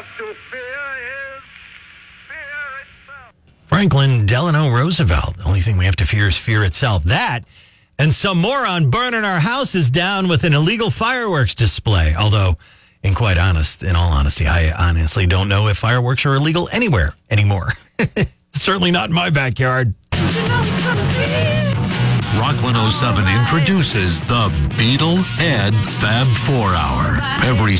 have to fear is fear itself. Franklin Delano Roosevelt. The only thing we have to fear is fear itself. That and some moron burning our houses down with an illegal fireworks display. Although, in all honesty, I honestly don't know if fireworks are illegal anywhere anymore. Certainly not in my backyard. Rock 107 introduces the Beetle Head Fab 4 Hour. Every